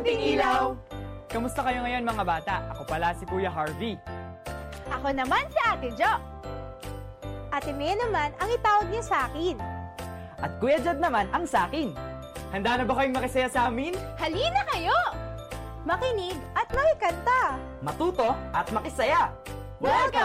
Ting Ilaw! Kamusta kayo ngayon mga bata? Ako pala si Kuya Harvey. Ako naman si Ate Jo. Ate May naman ang itawag niya sa akin. At Kuya Jad naman ang sakin. Handa na ba kayong makisaya sa amin? Halina kayo! Makinig at makikanta. Matuto at makisaya! Welcome!